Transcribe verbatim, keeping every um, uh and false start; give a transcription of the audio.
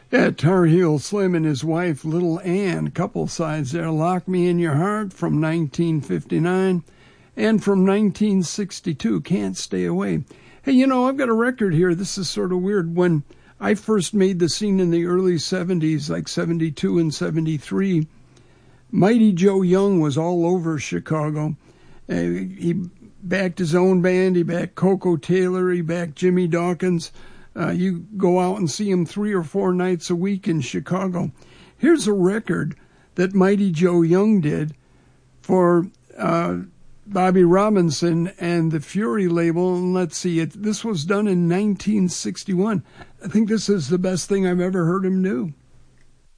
Yeah, Tar Heel Slim and his wife, Little Ann, couple sides there. Lock Me in Your Heart from nineteen fifty-nine and from nineteen sixty-two, Can't Stay Away. Hey, you know, I've got a record here. This is sort of weird. When I first made the scene in the early seventies, like seventy-two and seventy-three, Mighty Joe Young was all over Chicago. Uh, he backed his own band. He backed Coco Taylor. He backed Jimmy Dawkins. Uh, you go out and see him three or four nights a week in Chicago. Here's a record that Mighty Joe Young did for uh, Bobby Robinson and the Fury label. And let's see, it. This was done in nineteen sixty-one. I think this is the best thing I've ever heard him do.